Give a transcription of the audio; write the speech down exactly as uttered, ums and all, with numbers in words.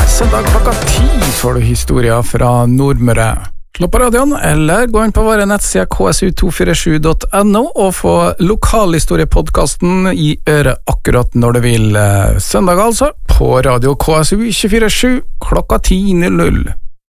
Søndag klokka ti får du historier fra Nordmøre. Slå på radioen, eller gå inn på våre nettsider k s u to fire sju punktum n o og få lokalhistoriepodcasten i øret akkurat når du vil. Søndag altså, på radio K S U to fire sju klokka ti null null.